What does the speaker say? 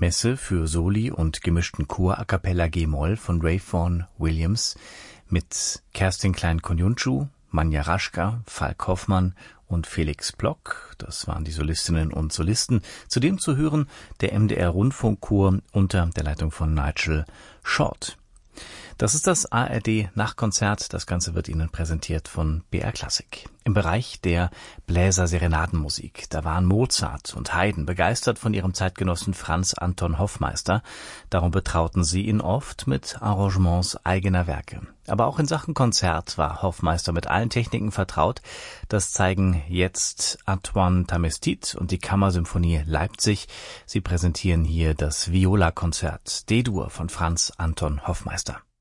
Messe für Soli und gemischten Chor a cappella G-Moll von Ray Vaughan Williams mit Kerstin Klein-Konjunschuh, Manja Raschka, Falk Hoffmann und Felix Block. Das waren die Solistinnen und Solisten. Zudem zu hören der MDR-Rundfunkchor unter der Leitung von Nigel Short. Das ist das ARD-Nachtkonzert. Das Ganze wird Ihnen präsentiert von BR Klassik. Im Bereich der Bläser-Serenadenmusik, da waren Mozart und Haydn begeistert von ihrem Zeitgenossen Franz Anton Hoffmeister. Darum betrauten sie ihn oft mit Arrangements eigener Werke. Aber auch in Sachen Konzert war Hoffmeister mit allen Techniken vertraut. Das zeigen jetzt Antoine Tamestit und die Kammersymphonie Leipzig. Sie präsentieren hier das Viola-Konzert D-Dur von Franz Anton Hoffmeister.